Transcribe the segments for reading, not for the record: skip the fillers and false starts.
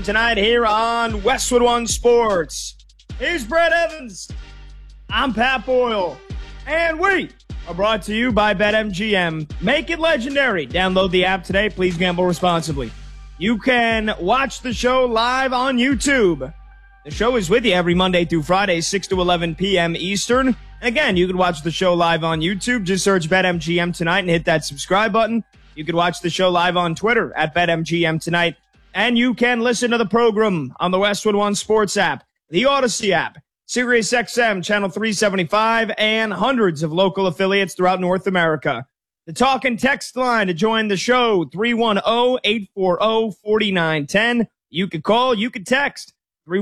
Tonight here on Westwood One Sports. Here's Brett Evans. I'm Pat Boyle. And we are brought to you by BetMGM. Make it legendary. Download the app today. Please gamble responsibly. You can watch the show live on YouTube. The show is with you every Monday through Friday, 6 to 11 p.m. Eastern. And again, you can watch the show live on YouTube. Just search BetMGM Tonight and hit that subscribe button. You can watch the show live on Twitter at BetMGM Tonight. And you can listen to the program on the Westwood One Sports app, the Odyssey app, SiriusXM Channel 375, and hundreds of local affiliates throughout North America. The talk and text line to join the show, 310-840-4910. You can call, you can text,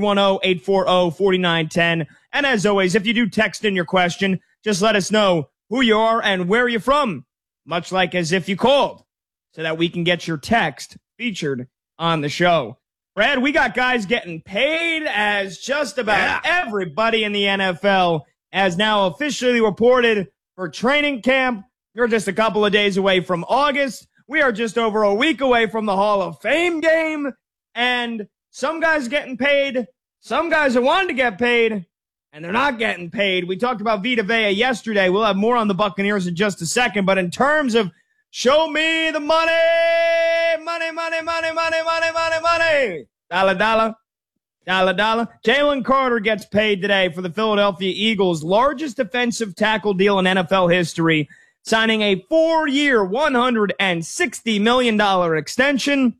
310-840-4910. And as always, if you do text in your question, just let us know who you are and where you're from, much like as if you called, so that we can get your text featured on the show. Brad, we got guys getting paid, as just about everybody in the NFL has now officially reported for training camp. You're just a couple of days away from August. We are just over a week away from the Hall of Fame game. And some guys getting paid, some guys are wanting to get paid, and they're not getting paid. We talked about Vita Vea yesterday. We'll have more on the Buccaneers in just a second. But in terms of show me the money, money, money, money, money, money, money, money. Dollar, dollar, dollar, dollar. Jalen Carter gets paid today for the Philadelphia Eagles' largest defensive tackle deal in NFL history, signing a 4-year, $160 million extension.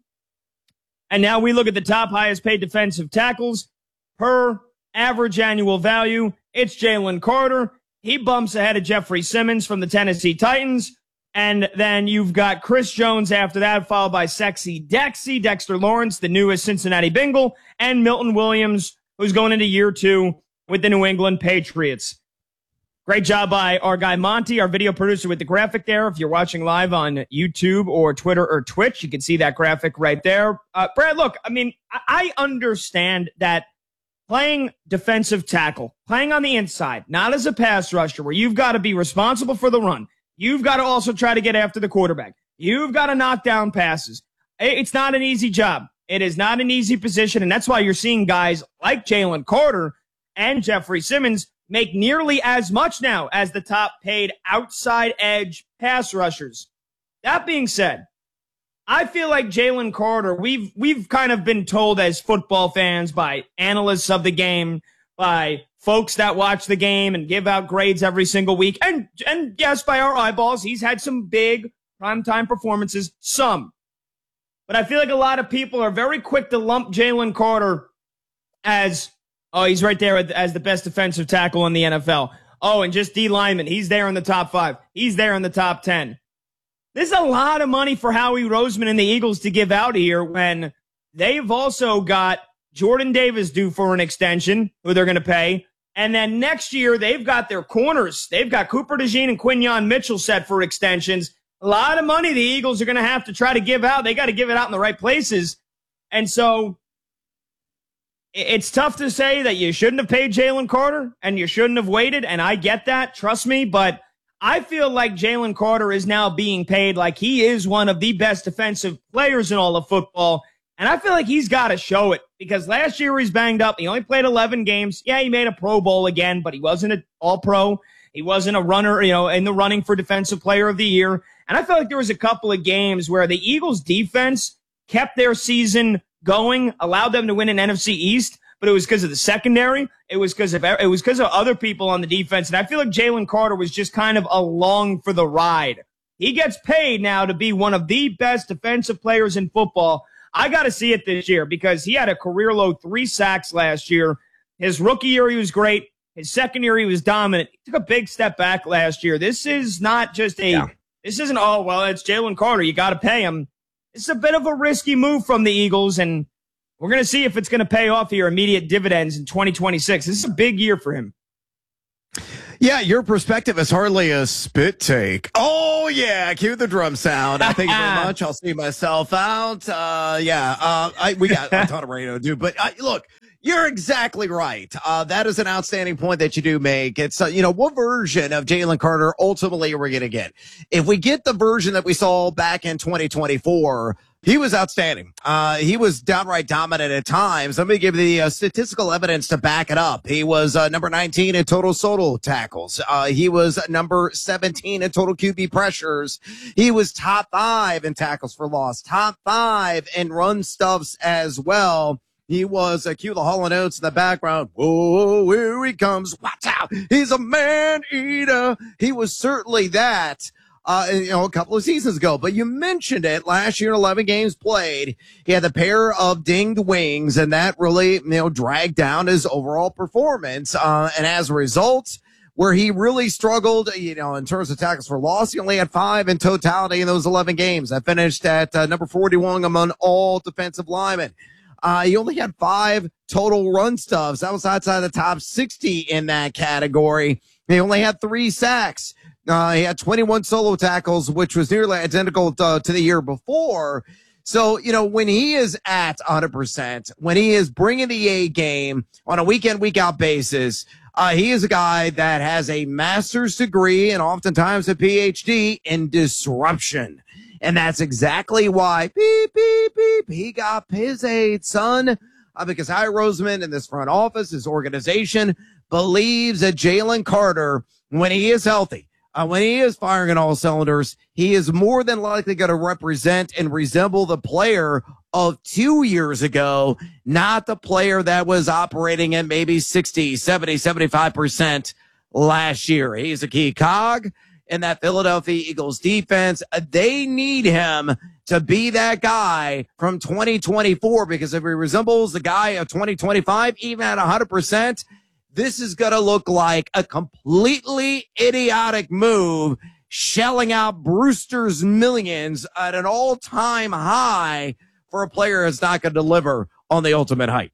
And now we look at the top highest paid defensive tackles per average annual value. It's Jalen Carter. He bumps ahead of Jeffrey Simmons from the Tennessee Titans. And then you've got Chris Jones after that, followed by Sexy Dexy, Dexter Lawrence, the newest Cincinnati Bengal, and Milton Williams, who's going into year 2 with the New England Patriots. Great job by our guy Monty, our video producer with the graphic there. If you're watching live on YouTube or Twitter or Twitch, you can see that graphic right there. Brad, look, I mean, I understand that playing defensive tackle, playing on the inside, not as a pass rusher, where you've got to be responsible for the run. You've got to also try to get after the quarterback. You've got to knock down passes. It's not an easy job. It is not an easy position, and that's why you're seeing guys like Jalen Carter and Jeffrey Simmons make nearly as much now as the top-paid outside edge pass rushers. That being said, I feel like Jalen Carter, we've kind of been told as football fans by analysts of the game, by folks that watch the game and give out grades every single week. And yes, by our eyeballs, he's had some big primetime performances, some. But I feel like a lot of people are very quick to lump Jalen Carter as, oh, he's right there as the best defensive tackle in the NFL. Oh, and just D lineman, he's there in the top 5. He's there in the top 10. There's a lot of money for Howie Roseman and the Eagles to give out here when they've also got Jordan Davis due for an extension, who they're going to pay. And then next year, they've got their corners. They've got Cooper DeJean and Quinyon Mitchell set for extensions. A lot of money the Eagles are going to have to try to give out. They got to give it out in the right places. And so it's tough to say that you shouldn't have paid Jalen Carter and you shouldn't have waited. And I get that. Trust me. But I feel like Jalen Carter is now being paid like he is one of the best defensive players in all of football. And I feel like he's got to show it, because last year he's banged up. He only played 11 games. Yeah, he made a Pro Bowl again, but he wasn't an All-Pro. He wasn't a runner, in the running for Defensive Player of the Year. And I felt like there was a couple of games where the Eagles defense kept their season going, allowed them to win an NFC East, but it was because of the secondary. It was because of other people on the defense. And I feel like Jalen Carter was just kind of along for the ride. He gets paid now to be one of the best defensive players in football. I got to see it this year because he had a career-low 3 sacks last year. His rookie year, he was great. His second year, he was dominant. He took a big step back last year. This is not just this isn't, oh, well, it's Jalen Carter. You got to pay him. It's a bit of a risky move from the Eagles, and we're going to see if it's going to pay off here immediate dividends in 2026. This is a big year for him. Yeah, your perspective is hardly a spit take. Oh, yeah, cue the drum sound. Thank you very much. I'll see myself out. We got a ton of radio to do. But look, you're exactly right. That is an outstanding point that you do make. It's, what version of Jalen Carter ultimately are we going to get? If we get the version that we saw back in 2024, He was outstanding. He was downright dominant at times. Let me give you the statistical evidence to back it up. He was number 19 in total solo tackles. He was number 17 in total QB pressures. He was top 5 in tackles for loss, top 5 in run stuffs as well. He was cue the Hall & Oates in the background. Whoa, here he comes. Watch out. He's a man eater. He was certainly that. A couple of seasons ago, but you mentioned it last year, 11 games played. He had the pair of dinged wings, and that really, dragged down his overall performance. And as a result, where he really struggled, in terms of tackles for loss, he only had 5 in totality in those 11 games. I finished at number 41 among all defensive linemen. He only had 5 total run stuffs. That was outside the top 60 in that category. He only had 3 sacks. He had 21 solo tackles, which was nearly identical to the year before. So, when he is at 100%, when he is bringing the A game on a week in, week out basis, he is a guy that has a master's degree and oftentimes a PhD in disruption. And that's exactly why, beep, beep, beep, he got his aid, son. Because Howie Roseman and this front office, his organization, believes that Jalen Carter, when he is healthy, when he is firing on all cylinders, he is more than likely going to represent and resemble the player of 2 years ago, not the player that was operating at maybe 60, 70, 75% last year. He's a key cog in that Philadelphia Eagles defense. They need him to be that guy from 2024, because if he resembles the guy of 2025, even at 100%, this is going to look like a completely idiotic move, shelling out Brewster's millions at an all-time high for a player that's not going to deliver on the ultimate height.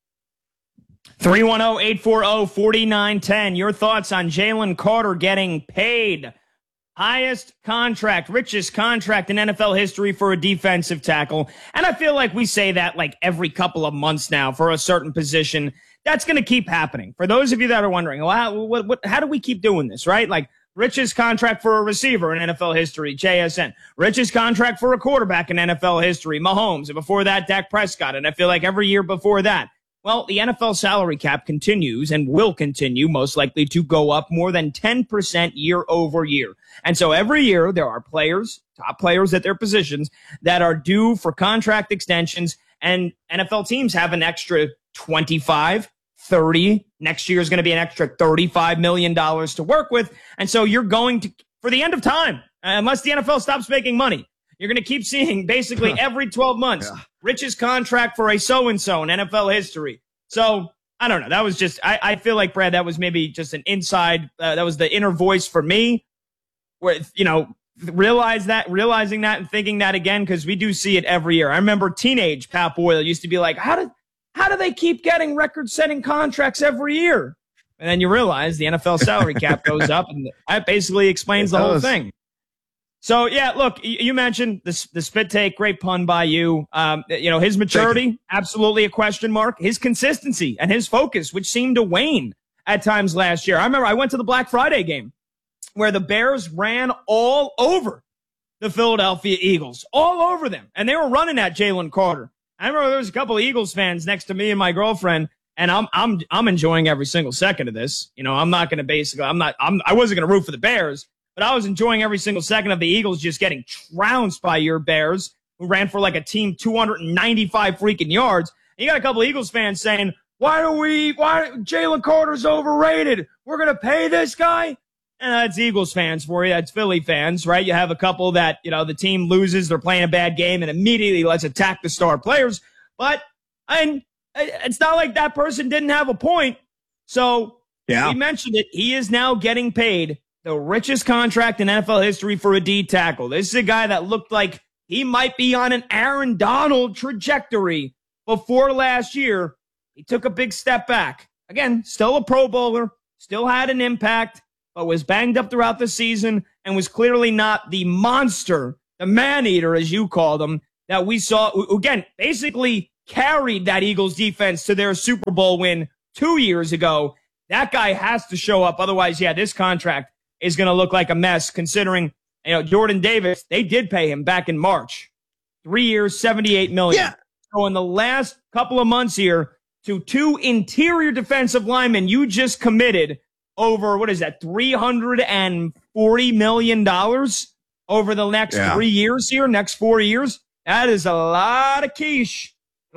310-840-4910. Your thoughts on Jalen Carter getting paid? Highest contract, richest contract in NFL history for a defensive tackle. And I feel like we say that like every couple of months now for a certain position. That's going to keep happening. For those of you that are wondering, well, how do we keep doing this, right? Like, richest contract for a receiver in NFL history, JSN. Richest contract for a quarterback in NFL history, Mahomes. And before that, Dak Prescott. And I feel like every year before that. Well, the NFL salary cap continues and will continue, most likely to go up more than 10% year over year. And so every year there are players, top players at their positions, that are due for contract extensions. And NFL teams have an extra 25, 30. Next year is going to be an extra $35 million to work with. And so you're going to, for the end of time, unless the NFL stops making money, you're going to keep seeing basically every 12 months, richest contract for a so-and-so in NFL history. So I don't know. That was just, I feel like, Brad, that was maybe just an inside, that was the inner voice for me, where, realizing that and thinking that again, because we do see it every year. I remember teenage Pat Boyle used to be like, how do they keep getting record-setting contracts every year? And then you realize the NFL salary cap goes up, and that basically explains the whole thing. So, yeah, look, you mentioned the spit take, great pun by you. His maturity, absolutely a question mark. His consistency and his focus, which seemed to wane at times last year. I remember I went to the Black Friday game where the Bears ran all over the Philadelphia Eagles, all over them, and they were running at Jalen Carter. I remember there was a couple of Eagles fans next to me and my girlfriend, and I'm enjoying every single second of this. I'm not going to I wasn't going to root for the Bears, but I was enjoying every single second of the Eagles just getting trounced by your Bears, who ran for like a team 295 freaking yards. And you got a couple of Eagles fans saying, why Jalen Carter's overrated? We're going to pay this guy? And that's Eagles fans for you. That's Philly fans, right? You have a couple that, the team loses, they're playing a bad game, and immediately let's attack the star players. But it's not like that person didn't have a point. So we mentioned it. He is now getting paid the richest contract in NFL history for a D tackle. This is a guy that looked like he might be on an Aaron Donald trajectory before last year. He took a big step back. Again, still a Pro Bowler, still had an impact, but was banged up throughout the season and was clearly not the monster, the man-eater, as you called him, that we saw, who, again, basically carried that Eagles defense to their Super Bowl win 2 years ago. That guy has to show up. Otherwise, this contract is going to look like a mess, considering, Jordan Davis, they did pay him back in March. 3 years, $78 million. Yeah. So in the last couple of months here, to 2 interior defensive linemen, you just committed over, what is that, $340 million over the next 3 years here, next 4 years. That is a lot of quiche for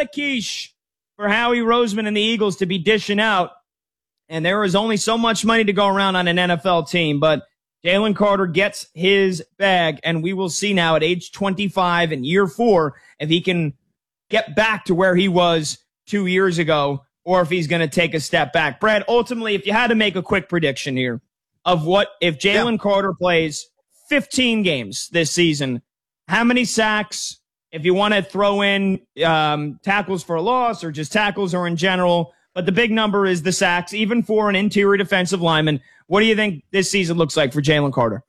Howie Roseman and the Eagles to be dishing out. And there is only so much money to go around on an NFL team, but Jalen Carter gets his bag, and we will see now at age 25 in year 4 if he can get back to where he was 2 years ago, or if he's going to take a step back. Brad, ultimately, if you had to make a quick prediction here of what if Jalen Carter plays 15 games this season, how many sacks, if you want to throw in tackles for a loss or just tackles or in general, but the big number is the sacks, even for an interior defensive lineman. What do you think this season looks like for Jalen Carter?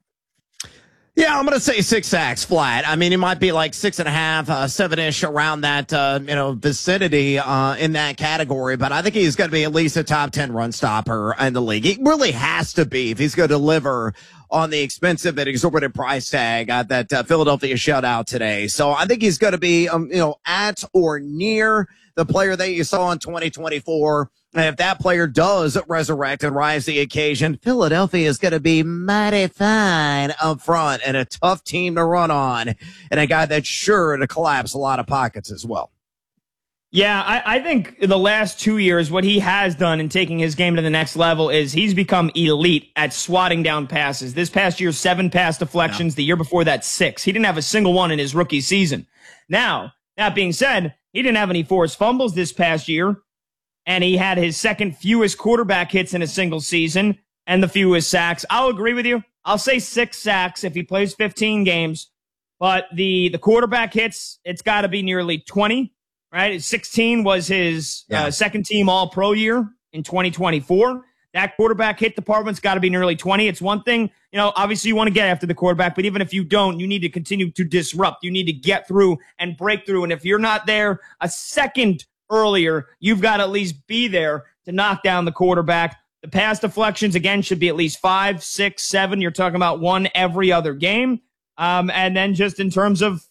Yeah, I'm going to say 6 sacks flat. I mean, he might be like 6.5, 7-ish around that, vicinity, in that category. But I think he's going to be at least a top 10 run stopper in the league. He really has to be if he's going to deliver on the expensive and exorbitant price tag that Philadelphia shut out today. So I think he's going to be, at or near the player that you saw in 2024. And if that player does resurrect and rise to the occasion, Philadelphia is going to be mighty fine up front and a tough team to run on, and a guy that's sure to collapse a lot of pockets as well. Yeah, I think the last 2 years, what he has done in taking his game to the next level is he's become elite at swatting down passes. This past year, 7 pass deflections. The year before that, 6. He didn't have a single one in his rookie season. Now, that being said, he didn't have any forced fumbles this past year, and he had his second fewest quarterback hits in a single season and the fewest sacks. I'll agree with you. I'll say 6 sacks if he plays 15 games, but the quarterback hits, it's got to be nearly 20. Right, 16 was his second team All-Pro year in 2024. That quarterback hit department's got to be nearly 20. It's one thing, obviously you want to get after the quarterback, but even if you don't, you need to continue to disrupt. You need to get through and break through. And if you're not there a second earlier, you've got to at least be there to knock down the quarterback. The pass deflections, again, should be at least 5, 6, 7. You're talking about 1 every other game. And then just in terms of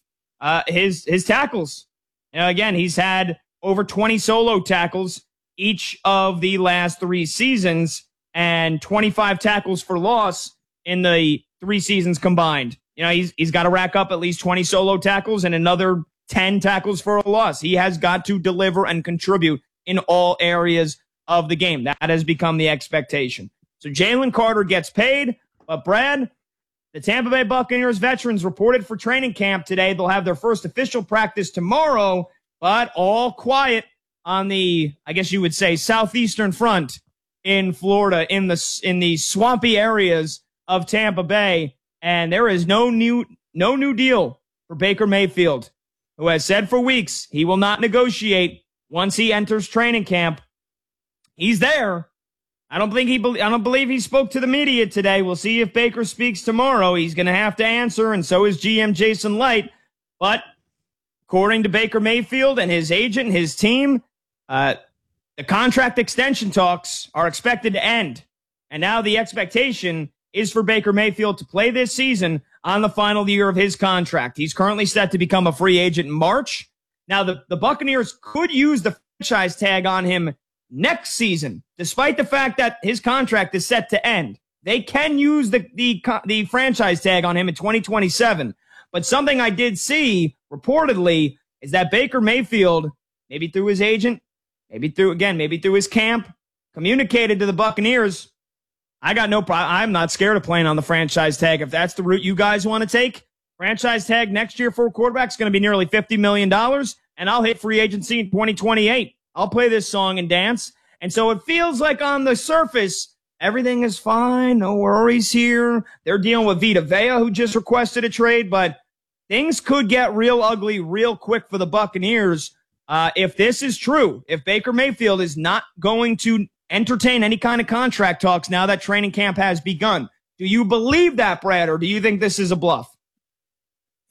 his tackles. Again, he's had over 20 solo tackles each of the last 3 seasons and 25 tackles for loss in the 3 seasons combined. He's got to rack up at least 20 solo tackles and another 10 tackles for a loss. He has got to deliver and contribute in all areas of the game. That has become the expectation. So Jalen Carter gets paid, but Brad, the Tampa Bay Buccaneers veterans reported for training camp today. They'll have their first official practice tomorrow, but all quiet on the, I guess you would say, southeastern front in Florida, in the swampy areas of Tampa Bay. And there is no new deal for Baker Mayfield, who has said for weeks he will not negotiate once he enters training camp. He's there. I don't believe he spoke to the media today. We'll see if Baker speaks tomorrow. He's going to have to answer, and so is GM Jason Light. But according to Baker Mayfield and his agent and his team, the contract extension talks are expected to end. And now the expectation is for Baker Mayfield to play this season on the final year of his contract. He's currently set to become a free agent in March. Now, the Buccaneers could use the franchise tag on him next season, despite the fact that his contract is set to end. They can use the franchise tag on him in 2027. But something I did see reportedly is that Baker Mayfield, maybe through his agent, maybe through his camp, communicated to the Buccaneers, I got no problem. I'm not scared of playing on the franchise tag. If that's the route you guys want to take, franchise tag next year for a quarterback is going to be nearly $50 million, and I'll hit free agency in 2028. I'll play this song and dance. And so it feels like on the surface, everything is fine. No worries here. They're dealing with Vita Vea, who just requested a trade, but things could get real ugly real quick for the Buccaneers. If this is true, if Baker Mayfield is not going to entertain any kind of contract talks now that training camp has begun, do you believe that, Brad, or do you think this is a bluff?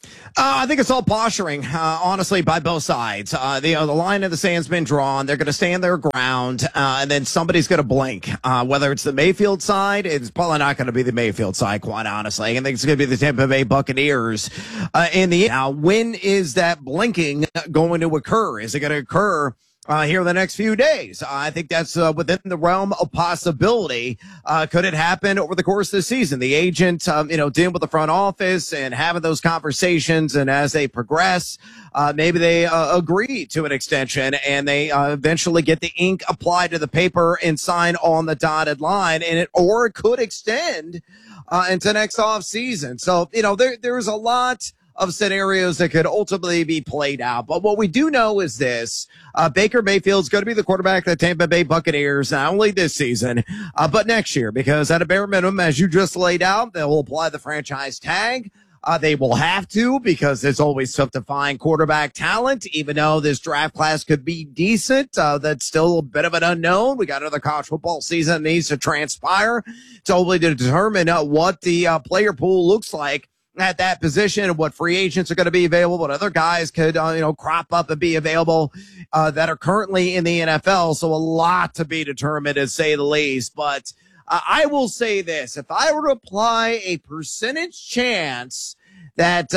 I think it's all posturing, honestly, by both sides. The line in the sand's been drawn. They're going to stand their ground, and then somebody's going to blink. Whether it's the Mayfield side, it's probably not going to be the Mayfield side, quite honestly. I think it's going to be the Tampa Bay Buccaneers. Now, when is that blinking going to occur? Is it going to occur here in the next few days? I think that's within the realm of possibility. Could it happen over the course of the season? The agent, dealing with the front office and having those conversations, and as they progress, maybe they agree to an extension and they eventually get the ink applied to the paper and sign on the dotted line, and it could extend into next off season. So, there's a lot of scenarios that could ultimately be played out. But what we do know is this: Baker Mayfield's going to be the quarterback of the Tampa Bay Buccaneers, not only this season, but next year, because at a bare minimum, as you just laid out, they will apply the franchise tag. They will have to, because it's always tough to find quarterback talent, even though this draft class could be decent. That's still a bit of an unknown. We got another college football season that needs to transpire totally to determine what the player pool looks like at that position, and what free agents are going to be available, what other guys could, crop up and be available, that are currently in the NFL. So a lot to be determined, to say the least. But I will say this: if I were to apply a percentage chance that,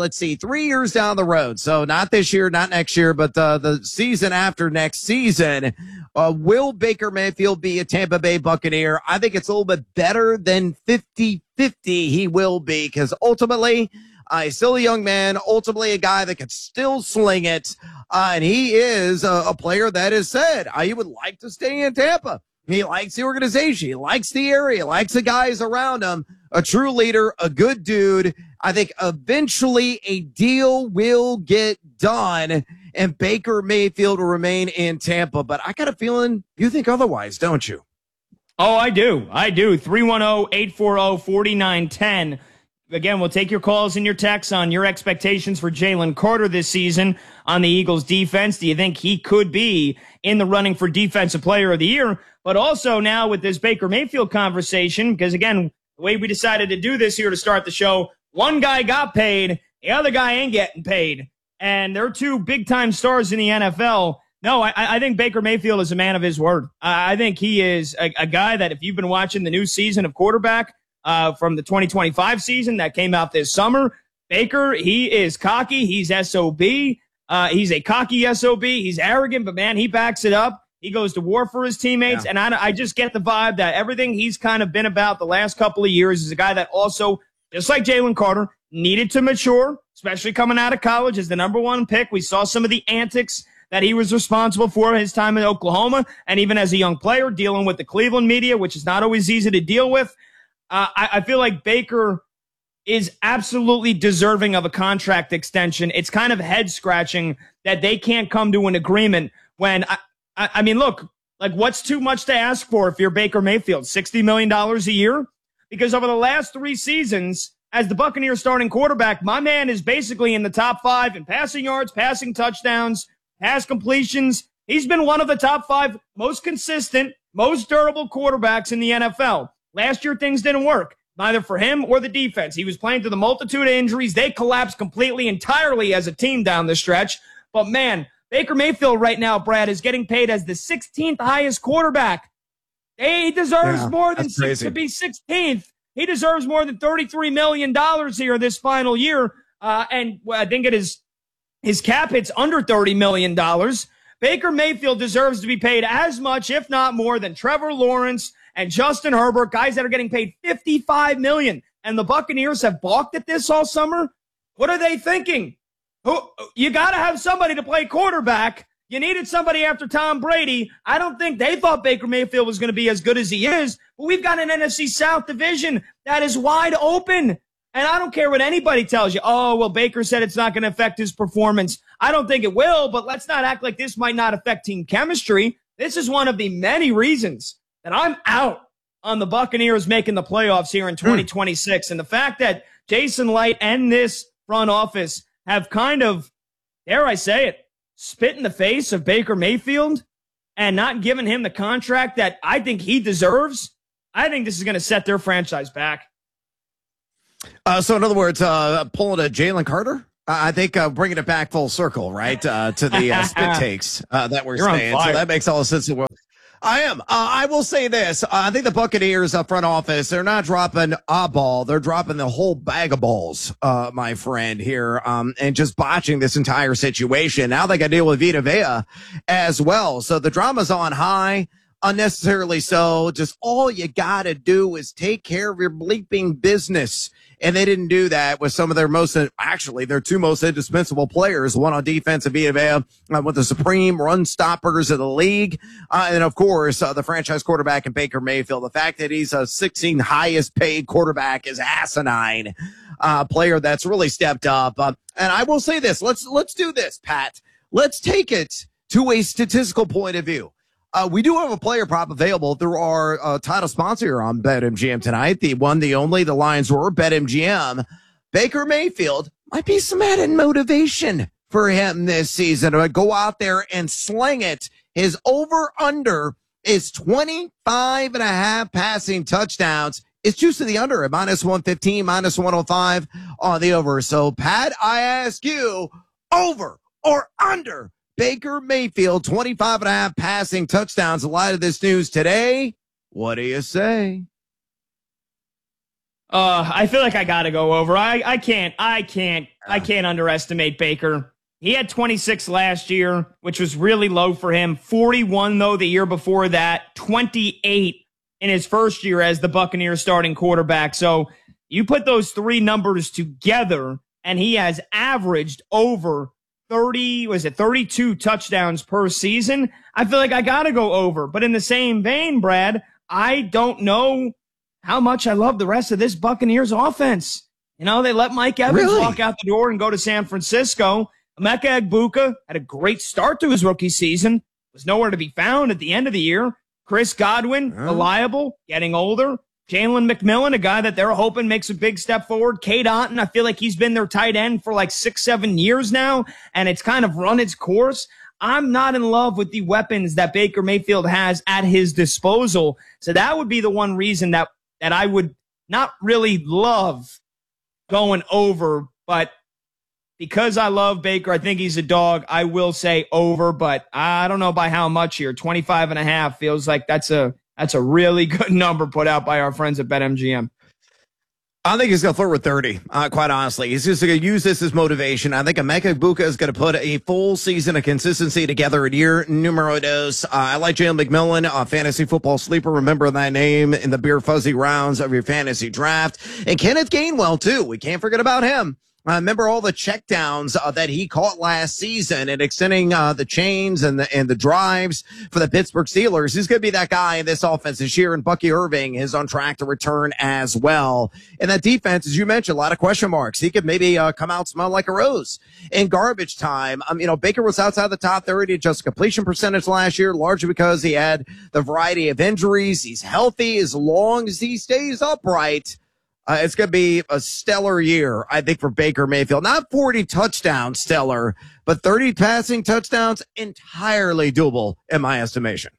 3 years down the road, so not this year, not next year, but the season after next season, will Baker Mayfield be a Tampa Bay Buccaneer? I think it's a little bit better than 50-50 he will be, because ultimately, he's still a young man, ultimately a guy that could still sling it, and he is a player that has said, he would like to stay in Tampa. He likes the organization. He likes the area. Likes the guys around him. A true leader, a good dude. I think eventually a deal will get done and Baker Mayfield will remain in Tampa. But I got a feeling you think otherwise, don't you? Oh, I do. 310-840-4910. Again, we'll take your calls and your texts on your expectations for Jalen Carter this season on the Eagles defense. Do you think he could be in the running for Defensive Player of the Year? But also now with this Baker Mayfield conversation, because again, the way we decided to do this here to start the show, one guy got paid, the other guy ain't getting paid. And they're two big-time stars in the NFL. No, I think Baker Mayfield is a man of his word. I think he is a guy that, if you've been watching the new season of quarterback from the 2025 season that came out this summer, Baker, he is cocky. He's SOB. He's a cocky SOB. He's arrogant, but man, he backs it up. He goes to war for his teammates. Yeah. And I just get the vibe that everything he's kind of been about the last couple of years is a guy that also, just like Jalen Carter, needed to mature, especially coming out of college as the #1 pick. We saw some of the antics that he was responsible for his time in Oklahoma, and even as a young player dealing with the Cleveland media, which is not always easy to deal with. I feel like Baker is absolutely deserving of a contract extension. It's kind of head-scratching that they can't come to an agreement when, I mean, look, like, what's too much to ask for if you're Baker Mayfield? $60 million a year? Because over the last 3 seasons, as the Buccaneers starting quarterback, my man is basically in the top 5 in passing yards, passing touchdowns, pass completions. He's been one of the top 5 most consistent, most durable quarterbacks in the NFL. Last year, things didn't work, neither for him or the defense. He was playing through the multitude of injuries. They collapsed completely, entirely as a team down the stretch. But man, Baker Mayfield right now, Brad, is getting paid as the 16th highest quarterback. He deserves more than to be 16th. He deserves more than $33 million here this final year. And I think it is his cap hits under $30 million. Baker Mayfield deserves to be paid as much, if not more, than Trevor Lawrence and Justin Herbert, guys that are getting paid $55 million. And the Buccaneers have balked at this all summer. What are they thinking? You got to have somebody to play quarterback. You needed somebody after Tom Brady. I don't think they thought Baker Mayfield was going to be as good as he is. But we've got an NFC South division that is wide open. And I don't care what anybody tells you. Oh, well, Baker said it's not going to affect his performance. I don't think it will, but let's not act like this might not affect team chemistry. This is one of the many reasons that I'm out on the Buccaneers making the playoffs here in 2026. And the fact that Jason Light and this front office have kind of, dare I say it, spit in the face of Baker Mayfield and not given him the contract that I think he deserves, I think this is going to set their franchise back. So in other words, pulling a Jalen Carter? I think bringing it back full circle, right, to the spit takes that we're saying. So that makes all the sense in the world. I am. I will say this. I think the Buccaneers front office, they're not dropping a ball. They're dropping the whole bag of balls, my friend here, and just botching this entire situation. Now they got to deal with Vita Vea as well. So the drama's on high, unnecessarily so. Just all you got to do is take care of your bleeping business. And they didn't do that with some of their their two most indispensable players, one on defense, Vita Vea, with the supreme run stoppers of the league. And of course, the franchise quarterback in Baker Mayfield. The fact that he's a 16th highest paid quarterback is asinine. Player that's really stepped up. And I will say this. Let's do this, Pat. Let's take it to a statistical point of view. We do have a player prop available through our title sponsor on BetMGM tonight. The one, the only, the Lions Roar, BetMGM. Baker Mayfield might be some added motivation for him this season to go out there and sling it. His over-under is 25.5 passing touchdowns. It's juice to the under at -115, -105 on the over. So, Pat, I ask you, over or under Baker Mayfield, 25.5 passing touchdowns. A lot of this news today. What do you say? I feel like I got to go over. I can't underestimate Baker. He had 26 last year, which was really low for him. 41, though, the year before that. 28 in his first year as the Buccaneers starting quarterback. So you put those three numbers together, and he has averaged over 32 touchdowns per season. I feel like I got to go over. But in the same vein, Brad, I don't know how much I love the rest of this Buccaneers offense. You know, they let Mike Evans walk out the door and go to San Francisco. Emeka Egbuka had a great start to his rookie season, was nowhere to be found at the end of the year. Chris Godwin, reliable, getting older. Jalen McMillan, a guy that they're hoping makes a big step forward. Cade Otton, I feel like he's been their tight end for like 6-7 years now, and it's kind of run its course. I'm not in love with the weapons that Baker Mayfield has at his disposal. So that would be the one reason that I would not really love going over. But because I love Baker, I think he's a dog. I will say over, but I don't know by how much here. 25.5 feels like that's a really good number put out by our friends at BetMGM. I think he's going to flirt with 30, quite honestly. He's just going to use this as motivation. I think Emeka Egbuka is going to put a full season of consistency together at year numero dos. I like Jalen McMillan, fantasy football sleeper. Remember that name in the beer fuzzy rounds of your fantasy draft. And Kenneth Gainwell, too. We can't forget about him. Remember all the checkdowns that he caught last season and extending the chains and the drives for the Pittsburgh Steelers. He's going to be that guy in this offense this year, and Bucky Irving is on track to return as well. And that defense, as you mentioned, a lot of question marks. He could maybe come out smell like a rose in garbage time. Baker was outside the top 30 adjusted completion percentage last year, largely because he had the variety of injuries. He's healthy as long as he stays upright. It's going to be a stellar year, I think, for Baker Mayfield. Not 40 touchdowns stellar, but 30 passing touchdowns entirely doable in my estimation.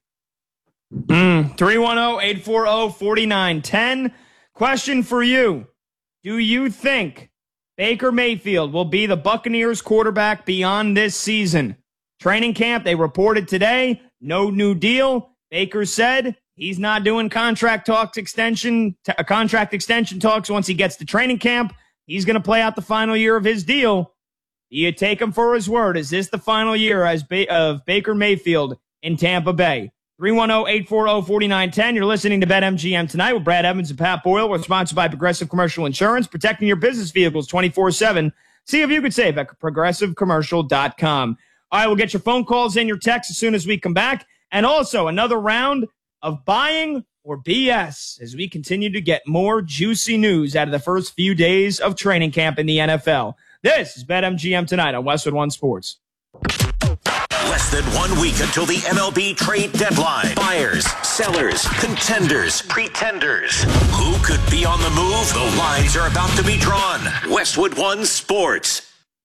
310-840-4910. Question for you. Do you think Baker Mayfield will be the Buccaneers quarterback beyond this season? Training camp, they reported today, no new deal. Baker said he's not doing contract extension talks once he gets to training camp. He's going to play out the final year of his deal. Do you take him for his word? Is this the final year of Baker Mayfield in Tampa Bay? 310-840-4910. You're listening to BetMGM tonight with Brad Evans and Pat Boyle. We're sponsored by Progressive Commercial Insurance, protecting your business vehicles 24/7. See if you could save at progressivecommercial.com. All right, we'll get your phone calls and your texts as soon as we come back. And also another round of buying or BS as we continue to get more juicy news out of the first few days of training camp in the NFL. This is BetMGM tonight on Westwood One Sports. Less than 1 week until the MLB trade deadline. Buyers, sellers, contenders, pretenders. Who could be on the move? The lines are about to be drawn. Westwood One Sports.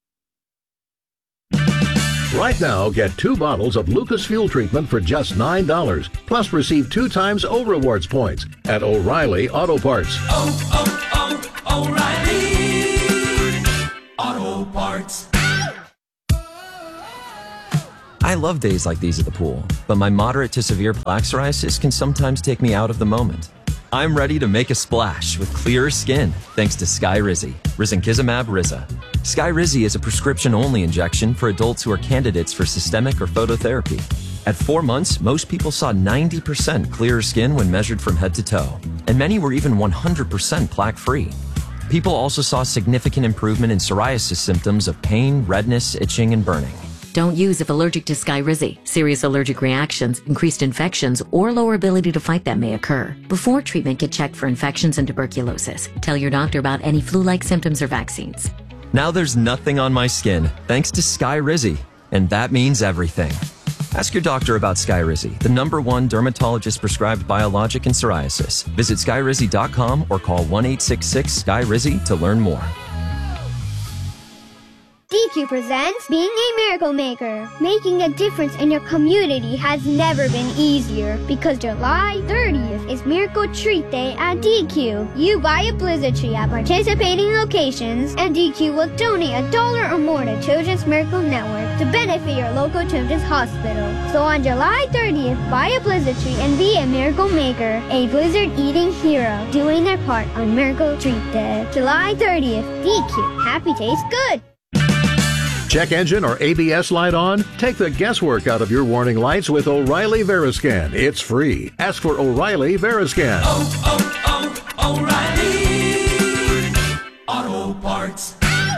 Right now, get 2 bottles of Lucas Fuel Treatment for just $9. Plus, receive 2 times O Rewards points at O'Reilly Auto Parts. Auto Parts. I love days like these at the pool, but my moderate to severe plaque psoriasis can sometimes take me out of the moment. I'm ready to make a splash with clearer skin thanks to Skyrizi, risankizumab Riza. Skyrizi is a prescription-only injection for adults who are candidates for systemic or phototherapy. At 4 months, most people saw 90% clearer skin when measured from head to toe, and many were even 100% plaque-free. People also saw significant improvement in psoriasis symptoms of pain, redness, itching, and burning. Don't use if allergic to Skyrizi. Serious allergic reactions, increased infections, or lower ability to fight them may occur. Before treatment, get checked for infections and tuberculosis. Tell your doctor about any flu-like symptoms or vaccines. Now there's nothing on my skin thanks to Skyrizi, and that means everything. Ask your doctor about Skyrizi, the #1 dermatologist-prescribed biologic in psoriasis. Visit Skyrizi.com or call 1-866-SKYRIZI to learn more. DQ presents Being a Miracle Maker. Making a difference in your community has never been easier because July 30th is Miracle Treat Day at DQ. You buy a blizzard tree at participating locations and DQ will donate $1 or more to Children's Miracle Network to benefit your local children's hospital. So on July 30th, buy a blizzard tree and be a miracle maker, a blizzard eating hero, doing their part on Miracle Treat Day. July 30th, DQ. Happy tastes good. Check engine or ABS light on? Take the guesswork out of your warning lights with O'Reilly Veriscan. It's free. Ask for O'Reilly Veriscan. O'Reilly Auto Parts.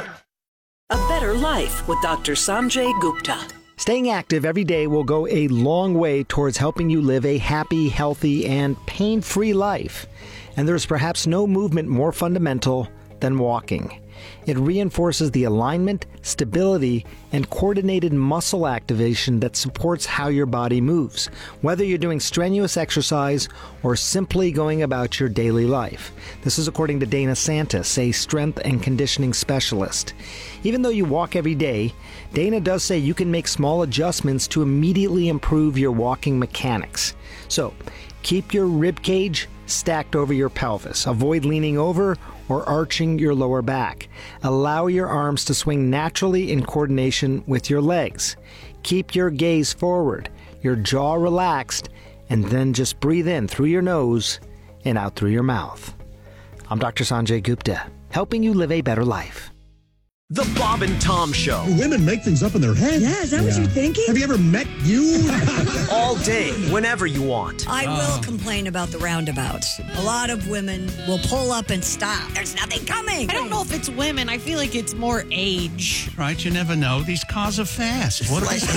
A better life with Dr. Sanjay Gupta. Staying active every day will go a long way towards helping you live a happy, healthy, and pain-free life. And there's perhaps no movement more fundamental than walking. It reinforces the alignment, stability, and coordinated muscle activation that supports how your body moves, whether you're doing strenuous exercise or simply going about your daily life. This is according to Dana Santis, a strength and conditioning specialist. Even though you walk every day, Dana does say you can make small adjustments to immediately improve your walking mechanics. So, keep your rib cage stacked over your pelvis. Avoid leaning over or arching your lower back. Allow your arms to swing naturally in coordination with your legs. Keep your gaze forward, your jaw relaxed, and then just breathe in through your nose and out through your mouth. I'm Dr. Sanjay Gupta, helping you live a better life. The Bob and Tom Show. Women make things up in their head. Yeah, is that what you're thinking? Have you ever met you? All day, whenever you want. I will complain about the roundabouts. A lot of women will pull up and stop. There's nothing coming. I don't know if it's women. I feel like it's more age. Right, you never know. These cars are fast. What they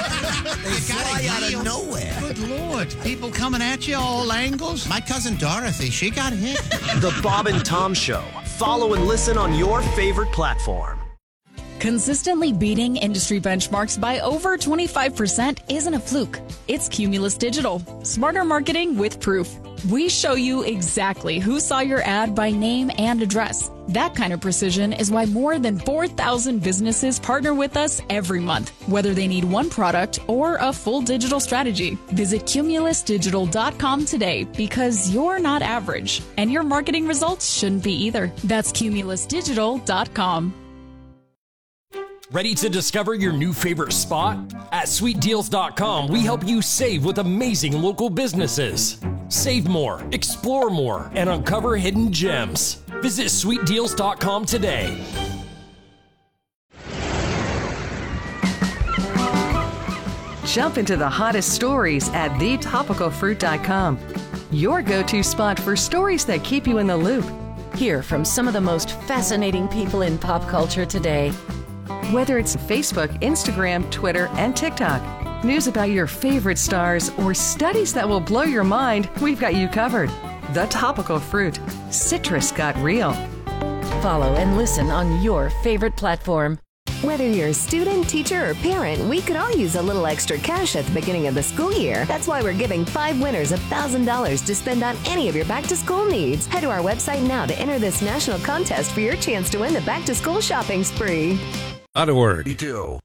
fly out of nowhere. Good Lord. People coming at you all angles. My cousin Dorothy, she got hit. The Bob and Tom Show. Follow and listen on your favorite platform. Consistently beating industry benchmarks by over 25% isn't a fluke. It's Cumulus Digital. Smarter marketing with proof. We show you exactly who saw your ad by name and address. That kind of precision is why more than 4,000 businesses partner with us every month, whether they need one product or a full digital strategy. Visit cumulusdigital.com today because you're not average, and your marketing results shouldn't be either. That's cumulusdigital.com. Ready to discover your new favorite spot? At sweetdeals.com, we help you save with amazing local businesses. Save more, explore more, and uncover hidden gems. Visit sweetdeals.com today. Jump into the hottest stories at thetopicalfruit.com. Your go-to spot for stories that keep you in the loop. Hear from some of the most fascinating people in pop culture today. Whether it's Facebook, Instagram, Twitter, and TikTok, news about your favorite stars, or studies that will blow your mind, we've got you covered. The Topical Fruit. Citrus got real. Follow and listen on your favorite platform. Whether you're a student, teacher, or parent, we could all use a little extra cash at the beginning of the school year. That's why we're giving 5 winners $1,000 to spend on any of your back-to-school needs. Head to our website now to enter this national contest for your chance to win the back-to-school shopping spree. Out of word. You do.